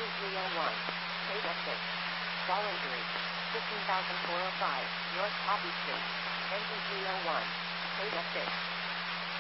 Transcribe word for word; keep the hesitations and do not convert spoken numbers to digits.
Engine three oh one. Data six. Fall injury. fifteen thousand four hundred five. North Poppy Street. Engine three oh one. Data six.